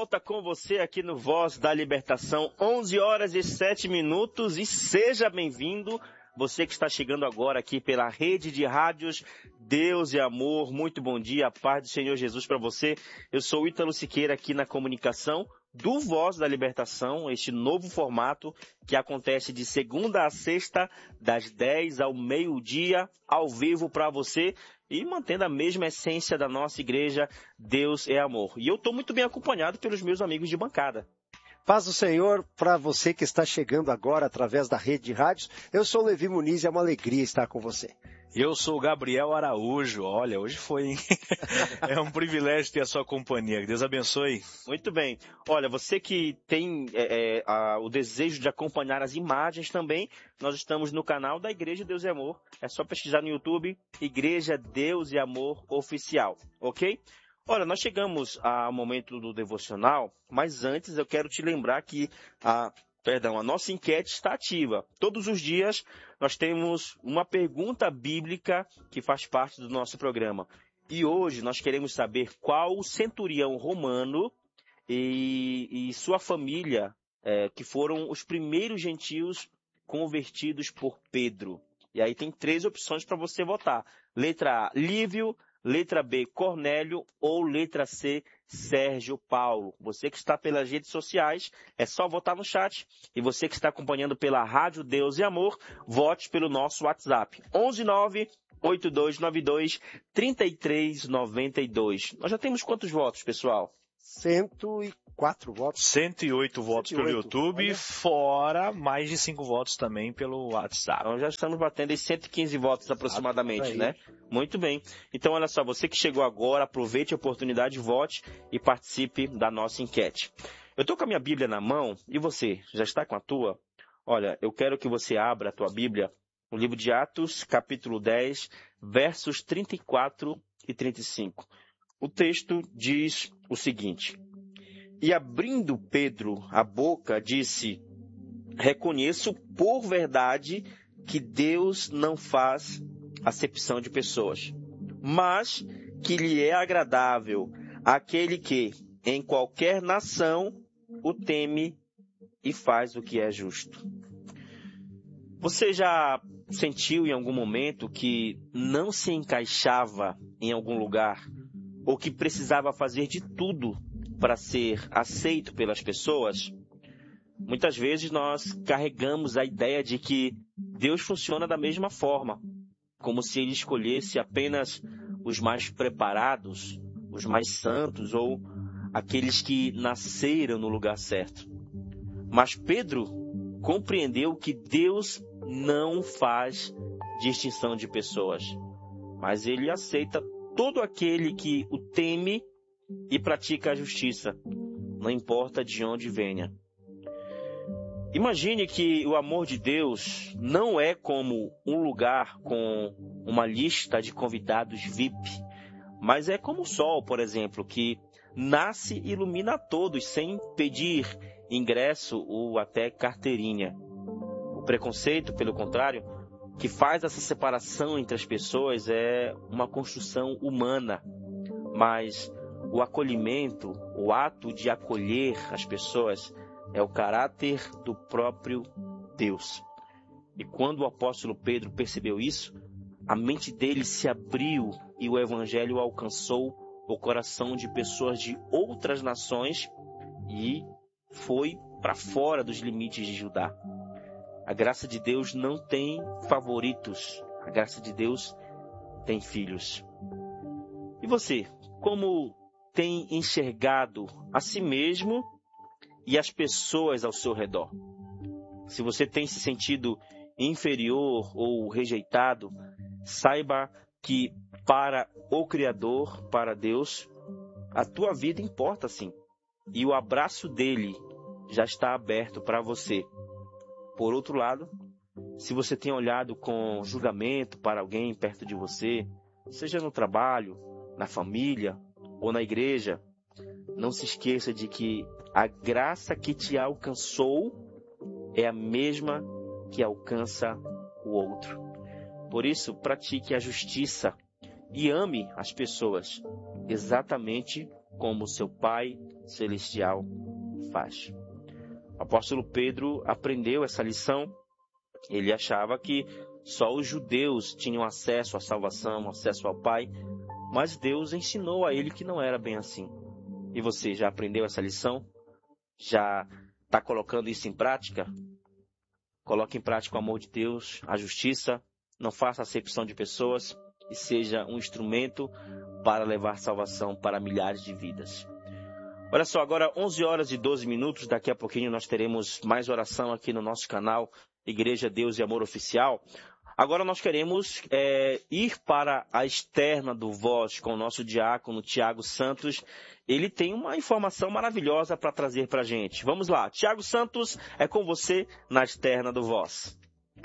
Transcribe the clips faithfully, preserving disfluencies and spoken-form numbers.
volta com você aqui no Voz da Libertação, onze horas e sete minutos, e seja bem-vindo, você que está chegando agora aqui pela rede de rádios Deus e Amor. Muito bom dia, a paz do Senhor Jesus para você. Eu sou o Ítalo Siqueira aqui na comunicação do Voz da Libertação, este novo formato que acontece de segunda a sexta, das dez ao meio-dia, ao vivo para você, e mantendo a mesma essência da nossa igreja, Deus é Amor. E eu estou muito bem acompanhado pelos meus amigos de bancada. Paz do Senhor para você que está chegando agora através da rede de rádios. Eu sou o Levi Muniz e é uma alegria estar com você. Eu sou o Gabriel Araújo. Olha, hoje foi, hein? É um privilégio ter a sua companhia. Deus abençoe. Muito bem. Olha, você que tem é, é, a, o desejo de acompanhar as imagens também, nós estamos no canal da Igreja Deus e Amor. É só pesquisar no YouTube, Igreja Deus e Amor Oficial, ok? Olha, nós chegamos ao momento do devocional, mas antes eu quero te lembrar que a, perdão, a nossa enquete está ativa. Todos os dias nós temos uma pergunta bíblica que faz parte do nosso programa. E hoje nós queremos saber qual o centurião romano e, e sua família, é, que foram os primeiros gentios convertidos por Pedro. E aí tem três opções para você votar. Letra A, Lívio. Letra B, Cornélio, ou letra C, Sérgio Paulo. Você que está pelas redes sociais, é só votar no chat. E você que está acompanhando pela Rádio Deus e Amor, vote pelo nosso WhatsApp. onze nove oito dois nove dois três três nove dois. Nós já temos quantos votos, pessoal? cento e quatro votos. cento e oito votos cento e oito. pelo YouTube, olha, fora mais de cinco votos também pelo WhatsApp. Então já estamos batendo em cento e quinze votos aproximadamente, né? Muito bem. Então olha só, você que chegou agora, aproveite a oportunidade, vote e participe da nossa enquete. Eu estou com a minha Bíblia na mão, e você, já está com a tua? Olha, eu quero que você abra a tua Bíblia no livro de Atos, capítulo dez, versos trinta e quatro e trinta e cinco. O texto diz o seguinte: e abrindo Pedro a boca, disse: reconheço por verdade que Deus não faz acepção de pessoas, mas que lhe é agradável aquele que, em qualquer nação, o teme e faz o que é justo. Você já sentiu em algum momento que não se encaixava em algum lugar, ou que precisava fazer de tudo para ser aceito pelas pessoas? Muitas vezes nós carregamos a ideia de que Deus funciona da mesma forma, como se Ele escolhesse apenas os mais preparados, os mais santos ou aqueles que nasceram no lugar certo. Mas Pedro compreendeu que Deus não faz distinção de pessoas, mas Ele aceita todo aquele que o teme e pratica a justiça, não importa de onde venha. Imagine que o amor de Deus não é como um lugar com uma lista de convidados V I P, mas é como o sol, por exemplo, que nasce e ilumina a todos sem pedir ingresso ou até carteirinha. O preconceito, pelo contrário, que faz essa separação entre as pessoas é uma construção humana, mas o acolhimento, o ato de acolher as pessoas é o caráter do próprio Deus. E quando o apóstolo Pedro percebeu isso, a mente dele se abriu e o evangelho alcançou o coração de pessoas de outras nações e foi para fora dos limites de Judá. A graça de Deus não tem favoritos. A graça de Deus tem filhos. E você, como tem enxergado a si mesmo e as pessoas ao seu redor? Se você tem se sentido inferior ou rejeitado, saiba que para o Criador, para Deus, a tua vida importa sim. E o abraço dele já está aberto para você. Por outro lado, se você tem olhado com julgamento para alguém perto de você, seja no trabalho, na família ou na igreja, não se esqueça de que a graça que te alcançou é a mesma que alcança o outro. Por isso, pratique a justiça e ame as pessoas exatamente como seu Pai Celestial faz. O apóstolo Pedro aprendeu essa lição. Ele achava que só os judeus tinham acesso à salvação, acesso ao Pai, mas Deus ensinou a ele que não era bem assim. E você já aprendeu essa lição? Já está colocando isso em prática? Coloque em prática o amor de Deus, a justiça, não faça acepção de pessoas e seja um instrumento para levar salvação para milhares de vidas. Olha só, agora onze horas e doze minutos, daqui a pouquinho nós teremos mais oração aqui no nosso canal Igreja Deus e Amor Oficial. Agora nós queremos é, ir para a externa do Voz com o nosso diácono Tiago Santos. Ele tem uma informação maravilhosa para trazer para a gente. Vamos lá, Tiago Santos, é com você na externa do Voz.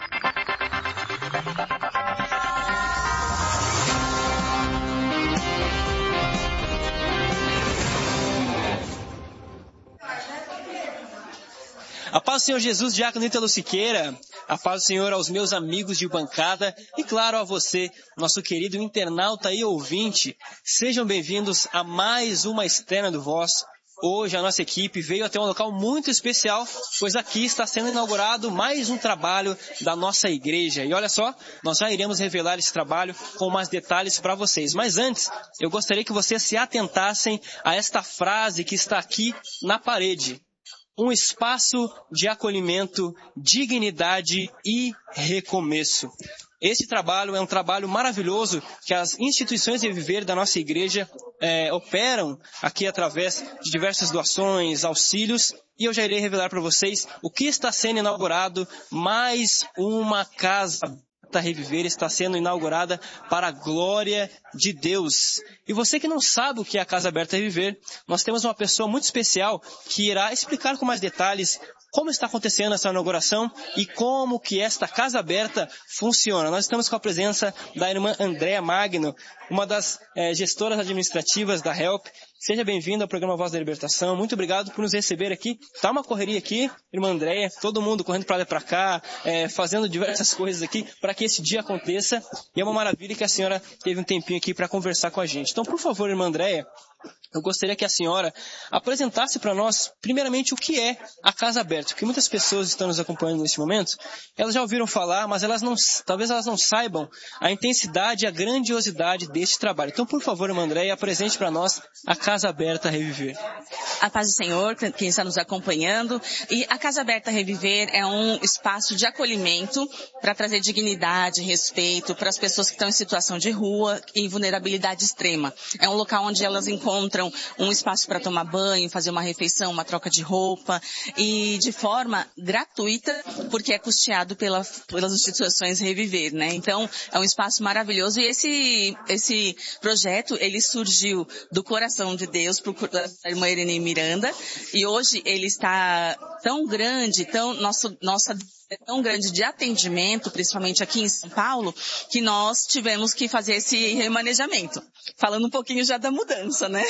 A paz do Senhor Jesus, diácono Ítalo Siqueira. A paz do Senhor aos meus amigos de bancada e, claro, a você, nosso querido internauta e ouvinte. Sejam bem-vindos a mais uma externa do Voz. Hoje a nossa equipe veio até um local muito especial, pois aqui está sendo inaugurado mais um trabalho da nossa igreja. E olha só, nós já iremos revelar esse trabalho com mais detalhes para vocês. Mas antes, eu gostaria que vocês se atentassem a esta frase que está aqui na parede. Um espaço de acolhimento, dignidade e recomeço. Esse trabalho é um trabalho maravilhoso que as instituições de viver da nossa igreja é, operam aqui através de diversas doações, auxílios. E eu já irei revelar para vocês o que está sendo inaugurado. Mais uma casa Reviver está sendo inaugurada para a glória de Deus. E você que não sabe o que é a Casa Aberta Reviver, nós temos uma pessoa muito especial que irá explicar com mais detalhes como está acontecendo essa inauguração e como que esta Casa Aberta funciona. Nós estamos com a presença da irmã Andréa Magno, uma das eh, gestoras administrativas da HELP. Seja bem-vindo ao programa Voz da Libertação. Muito obrigado por nos receber aqui. Tá uma correria aqui, irmã Andréa, todo mundo correndo para lá e para cá, é, fazendo diversas coisas aqui para que esse dia aconteça. E é uma maravilha que a senhora teve um tempinho aqui para conversar com a gente. Então, por favor, irmã Andréa, eu gostaria que a senhora apresentasse para nós, primeiramente, o que é a Casa Aberta. Porque muitas pessoas estão nos acompanhando neste momento, elas já ouviram falar, mas elas não, talvez elas não saibam a intensidade e a grandiosidade deste trabalho. Então, por favor, irmã Andréa, apresente para nós a Casa Aberta Reviver. A paz do Senhor, quem está nos acompanhando. E a Casa Aberta Reviver é um espaço de acolhimento para trazer dignidade, respeito para as pessoas que estão em situação de rua e vulnerabilidade extrema. É um local onde elas encontram um espaço para tomar banho, fazer uma refeição, uma troca de roupa e de forma gratuita, porque é custeado pela, pelas instituições Reviver, né? Então, é um espaço maravilhoso e esse, esse projeto, ele surgiu do coração de Deus para a irmã Irene Miranda e hoje ele está tão grande, tão, nosso, nossa é tão grande de atendimento, principalmente aqui em São Paulo, que nós tivemos que fazer esse remanejamento. Falando um pouquinho já da mudança, né?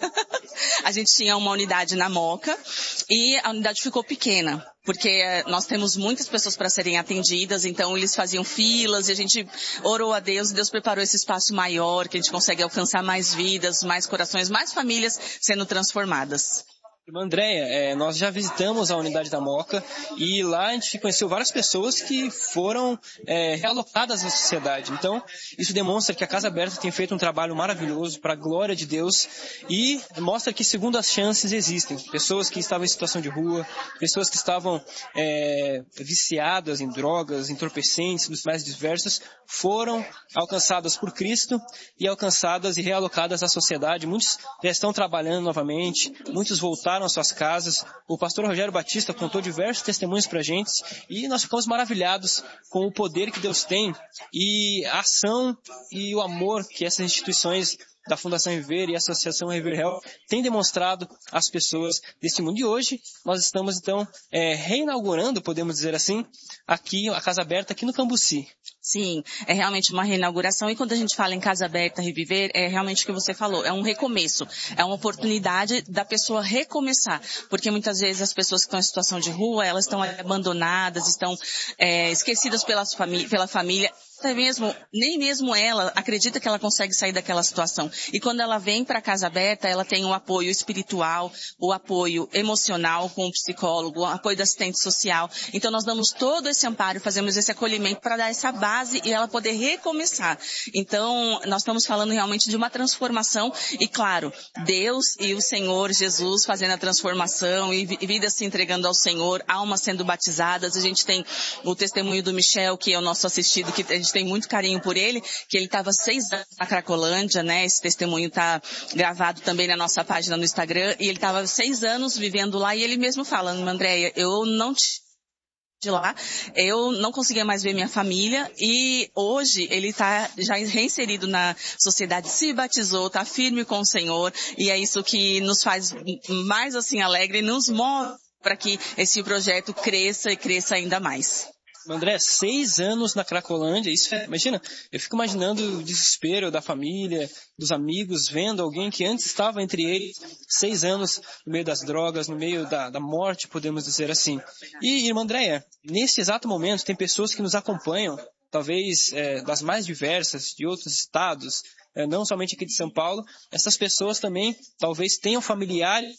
A gente tinha uma unidade na Moca e a unidade ficou pequena, porque nós temos muitas pessoas para serem atendidas, então eles faziam filas e a gente orou a Deus e Deus preparou esse espaço maior, que a gente consegue alcançar mais vidas, mais corações, mais famílias sendo transformadas. Irmã Andréa, é, nós já visitamos a unidade da Moca e lá a gente conheceu várias pessoas que foram é, realocadas na sociedade. Então, isso demonstra que a Casa Aberta tem feito um trabalho maravilhoso para a glória de Deus e mostra que segundas chances existem. Pessoas que estavam em situação de rua, pessoas que estavam é, viciadas em drogas, entorpecentes, dos mais diversos, foram alcançadas por Cristo e alcançadas e realocadas à sociedade. Muitos já estão trabalhando novamente, muitos voltaram às suas casas. O pastor Rogério Batista contou diversos testemunhos para a gente e nós ficamos maravilhados com o poder que Deus tem e a ação e o amor que essas instituições da Fundação Reviver e a Associação Reviver Help têm demonstrado às pessoas deste mundo. E hoje nós estamos então é, reinaugurando, podemos dizer assim, aqui a Casa Aberta aqui no Cambuci. Sim, é realmente uma reinauguração e quando a gente fala em Casa Aberta Reviver, é realmente o que você falou, é um recomeço, é uma oportunidade da pessoa recomeçar, porque muitas vezes as pessoas que estão em situação de rua, elas estão abandonadas, estão é, esquecidas pela família, pela família. até mesmo, nem mesmo ela acredita que ela consegue sair daquela situação. E quando ela vem para a Casa Aberta, ela tem o apoio espiritual, o apoio emocional com o psicólogo, o apoio do assistente social. Então nós damos todo esse amparo, fazemos esse acolhimento para dar essa base e ela poder recomeçar. Então nós estamos falando realmente de uma transformação e, claro, Deus e o Senhor Jesus fazendo a transformação e vidas se entregando ao Senhor, almas sendo batizadas. A gente tem o testemunho do Michel, que é o nosso assistido, que a gente tem muito carinho por ele, que ele estava seis anos na Cracolândia, né? Esse testemunho está gravado também na nossa página no Instagram, e ele estava seis anos vivendo lá, e ele mesmo fala, Andréia, eu não te de lá, eu não conseguia mais ver minha família, e hoje ele está já reinserido na sociedade, se batizou, está firme com o Senhor, e é isso que nos faz mais assim alegre e nos move para que esse projeto cresça e cresça ainda mais. André, seis anos na Cracolândia, isso é, imagina, eu fico imaginando o desespero da família, dos amigos, vendo alguém que antes estava entre eles, seis anos no meio das drogas, no meio da, da morte, podemos dizer assim. E, irmã Andréia, nesse exato momento tem pessoas que nos acompanham, talvez é, das mais diversas, de outros estados, é, não somente aqui de São Paulo, essas pessoas também talvez tenham familiares.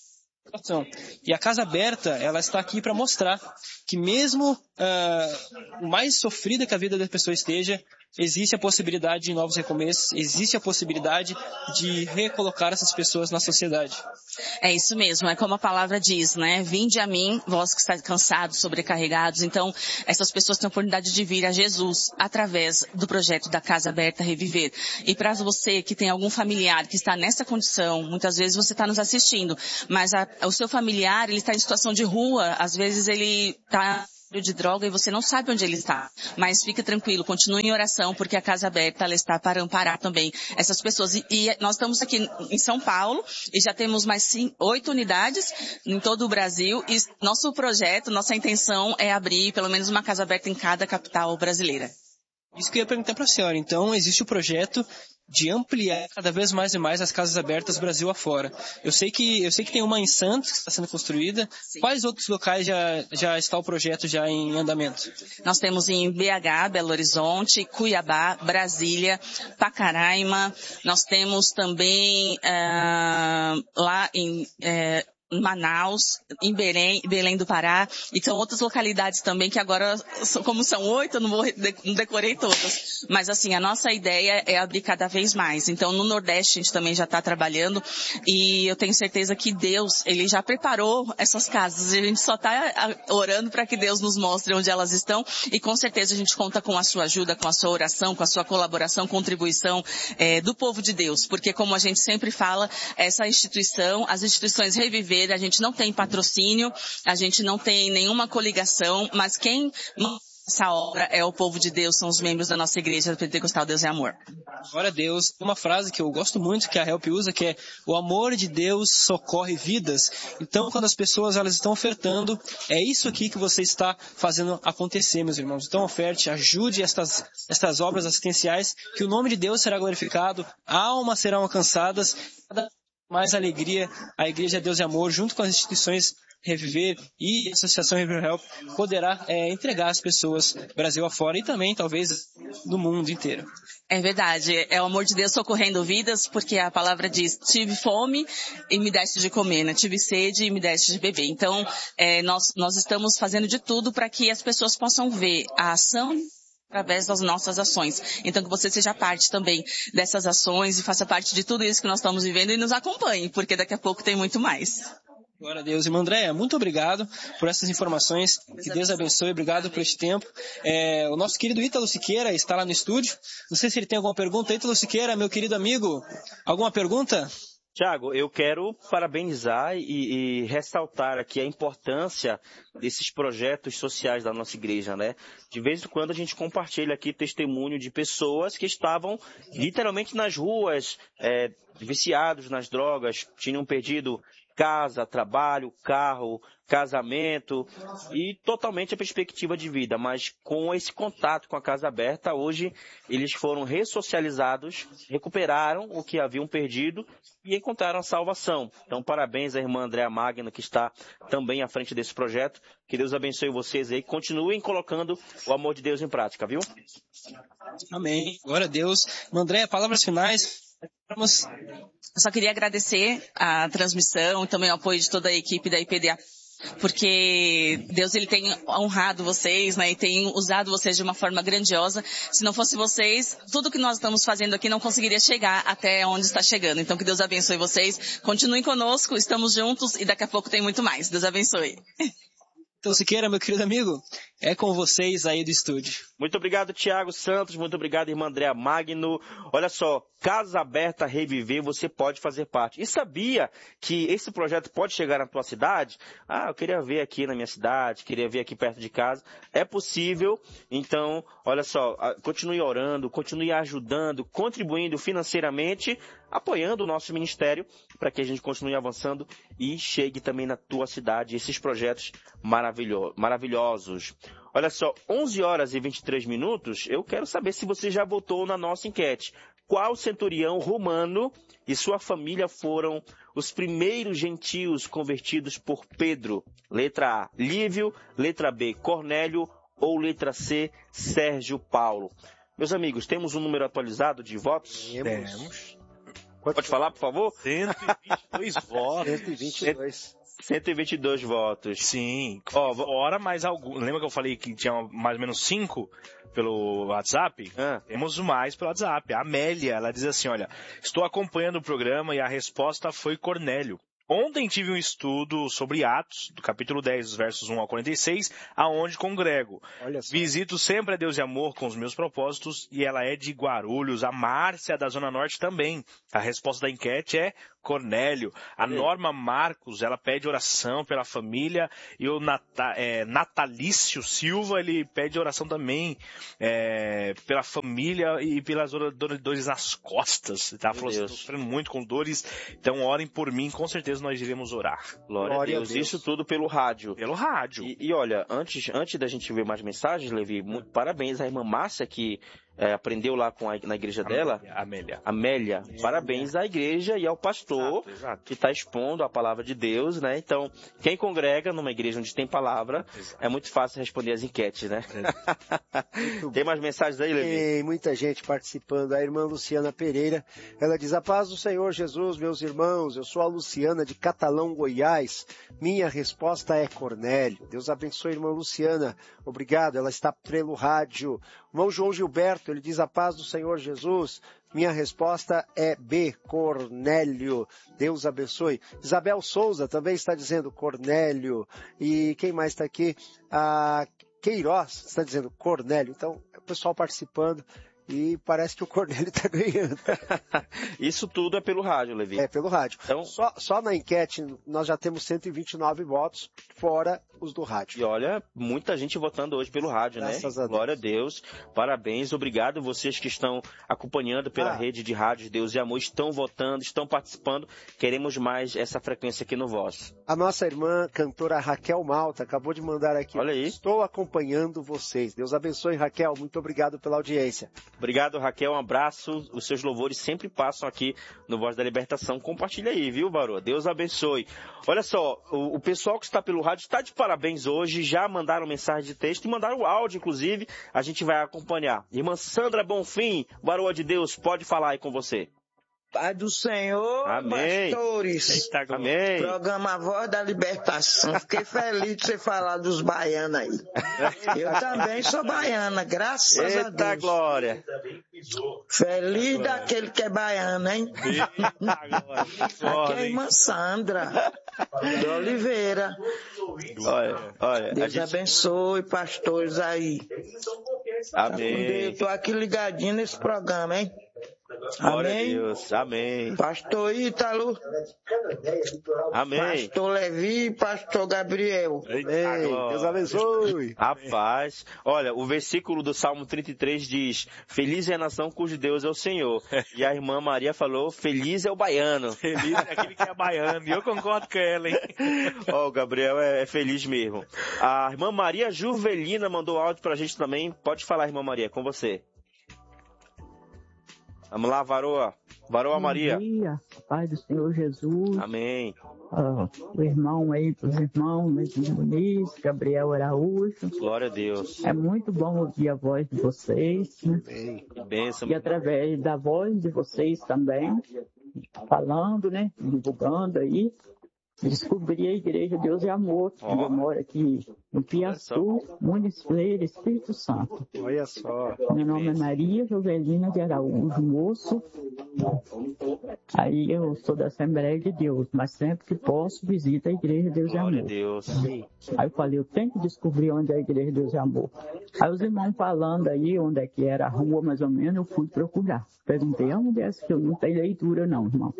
E a Casa Aberta, ela está aqui para mostrar que mesmo uh, o mais sofrida que a vida da pessoa esteja, existe a possibilidade de novos recomeços, existe a possibilidade de recolocar essas pessoas na sociedade. É isso mesmo, é como a palavra diz, né? Vinde a mim, vós que estáis cansados, sobrecarregados. Então, essas pessoas têm a oportunidade de vir a Jesus através do projeto da Casa Aberta Reviver. E para você que tem algum familiar que está nessa condição, muitas vezes você está nos assistindo, mas a, o seu familiar, ele está em situação de rua, às vezes ele está de droga e você não sabe onde ele está. Mas fique tranquilo, continue em oração, porque a Casa Aberta ela está para amparar também essas pessoas. E, e nós estamos aqui em São Paulo e já temos mais cinco, oito unidades em todo o Brasil. E nosso projeto, nossa intenção é abrir pelo menos uma Casa Aberta em cada capital brasileira. Isso que eu ia perguntar para a senhora. Então, existe o projeto de ampliar cada vez mais e mais as casas abertas Brasil afora. Eu sei que, eu sei que tem uma em Santos que está sendo construída. Sim. Quais outros locais já, já está o projeto já em andamento? Nós temos em B H, Belo Horizonte, Cuiabá, Brasília, Pacaraima. Nós temos também uh, lá em... Uh, Manaus, em Belém, Belém do Pará, e são outras localidades também que agora, como são oito, eu não, vou, não decorei todas. Mas assim, a nossa ideia é abrir cada vez mais. Então no Nordeste a gente também já está trabalhando e eu tenho certeza que Deus, Ele já preparou essas casas. A gente só está orando para que Deus nos mostre onde elas estão e com certeza a gente conta com a sua ajuda, com a sua oração, com a sua colaboração, contribuição é, do povo de Deus. Porque como a gente sempre fala, essa instituição, as instituições Reviver, a gente não tem patrocínio, a gente não tem nenhuma coligação, mas quem essa obra é o povo de Deus, são os membros da nossa igreja Pentecostal Deus é Amor. Glória a Deus. Uma frase que eu gosto muito, que a Help usa, que é: o amor de Deus socorre vidas. Então, quando as pessoas elas estão ofertando, é isso aqui que você está fazendo acontecer, meus irmãos. Então, oferte, ajude estas, estas obras assistenciais, que o nome de Deus será glorificado, almas serão alcançadas, cada mais alegria, a Igreja Deus é Amor, junto com as instituições Reviver e a Associação Reviver Help, poderá é, entregar as pessoas Brasil afora e também, talvez, no mundo inteiro. É verdade, é o amor de Deus socorrendo vidas, porque a palavra diz, tive fome e me deste de comer, né? Tive sede e me deste de beber. Então, é, nós, nós estamos fazendo de tudo para que as pessoas possam ver a ação através das nossas ações. Então que você seja parte também dessas ações e faça parte de tudo isso que nós estamos vivendo e nos acompanhe, porque daqui a pouco tem muito mais. Glória a Deus. Irmã Andréia, muito obrigado por essas informações. Que Deus abençoe. Obrigado por este tempo. É, o nosso querido Ítalo Siqueira está lá no estúdio. Não sei se ele tem alguma pergunta. Ítalo Siqueira, meu querido amigo, alguma pergunta? Tiago, eu quero parabenizar e, e ressaltar aqui a importância desses projetos sociais da nossa igreja, né? De vez em quando a gente compartilha aqui testemunho de pessoas que estavam literalmente nas ruas, é, viciados nas drogas, tinham perdido casa, trabalho, carro, casamento e totalmente a perspectiva de vida, mas com esse contato com a Casa Aberta, hoje eles foram ressocializados, recuperaram o que haviam perdido e encontraram a salvação. Então, parabéns à irmã Andréa Magno, que está também à frente desse projeto. Que Deus abençoe vocês aí, continuem colocando o amor de Deus em prática, viu? Amém. Glória a Deus. André, palavras finais. Vamos. Eu só queria agradecer a transmissão e também o apoio de toda a equipe da I P D A, porque Deus ele tem honrado vocês, né, e tem usado vocês de uma forma grandiosa. Se não fosse vocês, tudo que nós estamos fazendo aqui não conseguiria chegar até onde está chegando. Então que Deus abençoe vocês, continuem conosco, estamos juntos e daqui a pouco tem muito mais. Deus abençoe. Então, Siqueira, meu querido amigo, é com vocês aí do estúdio. Muito obrigado, Tiago Santos. Muito obrigado, irmã Andréa Magno. Olha só, Casa Aberta Reviver, você pode fazer parte. E sabia que esse projeto pode chegar na tua cidade? Ah, eu queria ver aqui na minha cidade, queria ver aqui perto de casa. É possível. Então, olha só, continue orando, continue ajudando, contribuindo financeiramente, apoiando o nosso ministério para que a gente continue avançando e chegue também na tua cidade esses projetos maravilho- maravilhosos. Olha só, onze horas e vinte e três minutos, eu quero saber se você já votou na nossa enquete. Qual centurião romano e sua família foram os primeiros gentios convertidos por Pedro? Letra A, Lívio. Letra B, Cornélio. Ou letra C, Sérgio Paulo? Meus amigos, temos um número atualizado de votos? Temos. Pode falar, por favor? cento e vinte e dois votos. cento e vinte e dois. cento e vinte e dois votos. Sim. Ó, Fora mais algum. Lembra que eu falei que tinha mais ou menos cinco pelo WhatsApp? Ah. Temos mais pelo WhatsApp. A Amélia, ela diz assim, olha, estou acompanhando o programa e a resposta foi Cornélio. Ontem tive um estudo sobre Atos, do capítulo dez, dos versos um ao quarenta e seis, aonde congrego. Olha só. Visito sempre a Deus de Amor com os meus propósitos e ela é de Guarulhos. A Márcia, da Zona Norte, também. A resposta da enquete é Cornélio. A Norma Marcos, ela pede oração pela família e o Nata, é, Natalício Silva, ele pede oração também é, pela família e pelas dores nas costas. Ele tá falando, sofrendo muito com dores, então orem por mim, com certeza nós iremos orar. Glória, Glória a, Deus. a Deus. Isso tudo pelo rádio. Pelo rádio. E, e olha, antes, antes da gente ver mais mensagens, Levi, muito parabéns à irmã Márcia, que é, aprendeu lá com a, na igreja Amélia, dela. Amélia. Amélia. Amélia. Parabéns à igreja e ao pastor exato, exato. que está expondo a palavra de Deus, né? Então, quem congrega numa igreja onde tem palavra, exato. É muito fácil responder as enquetes, né? Tem mais mensagens aí, Levi? Tem muita gente participando. A irmã Luciana Pereira, ela diz: a paz do Senhor Jesus, meus irmãos, eu sou a Luciana de Catalão, Goiás. Minha resposta é Cornélio. Deus abençoe a irmã Luciana. Obrigado, ela está pelo rádio. O irmão João Gilberto, ele diz: a paz do Senhor Jesus. Minha resposta é B, Cornélio. Deus abençoe. Isabel Souza também está dizendo Cornélio. E quem mais está aqui? A Queiroz está dizendo Cornélio. Então, o pessoal participando. E parece que o Cornélio está ganhando. Isso tudo é pelo rádio, Levi. É, pelo rádio. Então, só, só na enquete nós já temos cento e vinte e nove votos, fora os do rádio. E olha, muita gente votando hoje pelo rádio, Graças né? A Glória a Deus. Parabéns, obrigado vocês que estão acompanhando pela ah. rede de rádios Deus e Amor, estão votando, estão participando. Queremos mais essa frequência aqui no Voz. A nossa irmã cantora Raquel Malta acabou de mandar aqui. Olha aí. Estou acompanhando vocês. Deus abençoe, Raquel. Muito obrigado pela audiência. Obrigado, Raquel. Um abraço. Os seus louvores sempre passam aqui no Voz da Libertação. Compartilha aí, viu, Barô? Deus abençoe. Olha só, o, o pessoal que está pelo rádio está de parabéns hoje. Já mandaram mensagem de texto e mandaram o áudio, inclusive. A gente vai acompanhar. Irmã Sandra Bonfim, Baroa de Deus, pode falar aí com você. Pai do Senhor, amém. Pastores. Eita, amém. Programa Voz da Libertação. Fiquei feliz de você falar dos baianos aí. Eu também sou baiana, graças Eita, a Deus. Eita, glória. Feliz daquele que é baiano, hein? Aqui é a irmã Sandra de Oliveira. Olha, olha, Deus gente... abençoe, pastores aí. Amém. Eu tô aqui ligadinho nesse programa, hein? Glória amém. a Deus, amém. Pastor Ítalo. Amém. Pastor Levi e Pastor Gabriel. Amém. Deus abençoe. Rapaz, olha, o versículo do Salmo trinta e três diz: feliz é a nação cujo Deus é o Senhor. E a irmã Maria falou: feliz é o baiano. Feliz é aquele que é baiano. E eu concordo com ela, hein? Ó, oh, o Gabriel é, é feliz mesmo. A irmã Maria Juvelina mandou áudio pra gente também. Pode falar, irmã Maria, com você. Vamos lá, varoa. Varoa Maria. Bom dia, Pai do Senhor Jesus. Amém. Uh, o irmão aí, os irmãos, Luizinho Muniz, Gabriel Araújo. Glória a Deus. É muito bom ouvir a voz de vocês, né? Amém. Bênção. E através da voz de vocês também, falando, né? Divulgando aí. Descobri a Igreja Deus e Amor, que oh. eu moro aqui no Piaçu, Muniz, Espírito Santo. Olha só. Meu nome é Maria Jovelina de Araújo, moço. Aí eu sou da Assembleia de Deus, mas sempre que posso visito a Igreja Deus e Amor. Glória a Deus. Aí eu falei, eu tenho que descobrir onde é a Igreja Deus e Amor. Aí os irmãos falando aí onde é que era a rua, mais ou menos, eu fui procurar. Perguntei, onde é essa que eu não tenho leitura não, irmão.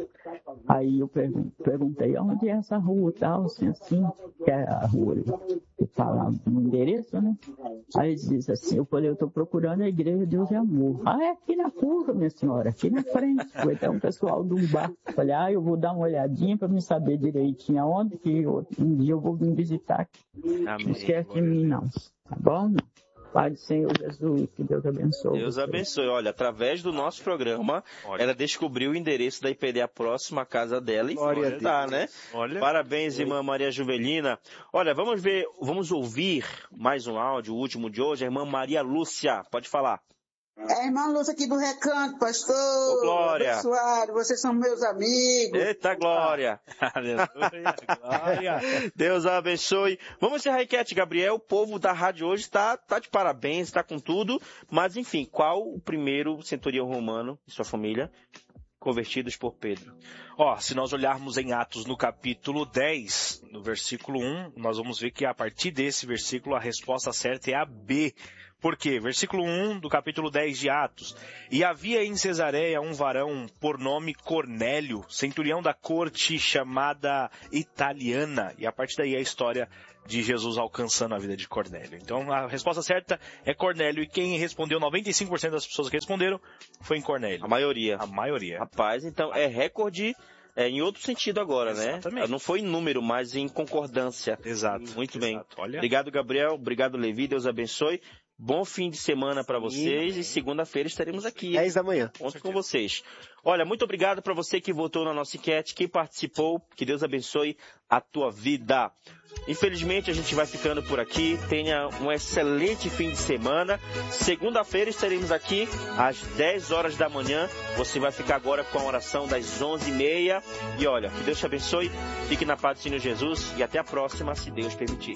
Aí eu perguntei, onde é essa rua e tal, assim, assim, que é a rua que fala no endereço, né? Aí eles dizem assim, eu falei, eu estou procurando a Igreja Deus e Amor. Ah, é aqui na curva, minha senhora, aqui na frente. Foi até um pessoal de um bar. Falei, ah, eu vou dar uma olhadinha para me saber direitinho aonde, que eu, um dia eu vou me visitar aqui. Amém. Não esquece de mim não, tá bom? Pai do Senhor Jesus, que Deus abençoe. Deus você. abençoe. Olha, através do nosso programa, Olha. ela descobriu o endereço da I P D A próxima à casa dela e Glória tá, né? Olha. Parabéns, irmã Maria Juvelina. Olha, vamos ver, vamos ouvir mais um áudio, o último de hoje, a irmã Maria Lúcia. Pode falar. É a irmã Lúcia aqui do Recanto, pastor. Ô, Glória. Abençoado, vocês são meus amigos. Eita, Glória. Aleluia, Glória. Deus abençoe. Vamos encerrar a enquete, Gabriel. O povo da rádio hoje está tá de parabéns, está com tudo. Mas, enfim, qual o primeiro centurião romano e sua família convertidos por Pedro? Ó, se nós olharmos em Atos no capítulo dez, no versículo um, nós vamos ver que a partir desse versículo a resposta certa é a B. Por quê? Versículo um do capítulo dez de Atos. E havia em Cesareia um varão por nome Cornélio, centurião da corte chamada Italiana. E a partir daí a história de Jesus alcançando a vida de Cornélio. Então a resposta certa é Cornélio. E quem respondeu, noventa e cinco por cento das pessoas que responderam, foi em Cornélio. A maioria. A maioria. Rapaz, então é recorde... É, em outro sentido agora, Exatamente. né? Não foi em número, mas em concordância. Exato. Muito Exato. bem. Olha. Obrigado, Gabriel. Obrigado, Levi. Deus abençoe. Bom fim de semana para vocês. E segunda-feira estaremos aqui. dez da manhã. Conto com vocês. Olha, muito obrigado para você que votou na nossa enquete, que participou. Que Deus abençoe a tua vida. Infelizmente, a gente vai ficando por aqui. Tenha um excelente fim de semana. Segunda-feira estaremos aqui às dez horas da manhã. Você vai ficar agora com a oração das onze e meia. E olha, que Deus te abençoe. Fique na paz do Senhor Jesus. E até a próxima, se Deus permitir.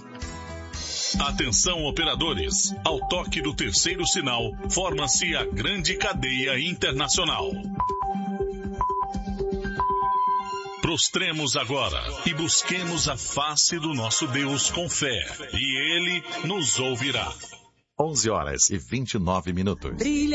Atenção, operadores. Ao toque do terceiro sinal, forma-se a grande cadeia internacional. Prostremos agora e busquemos a face do nosso Deus com fé, e Ele nos ouvirá. onze horas e vinte e nove minutos.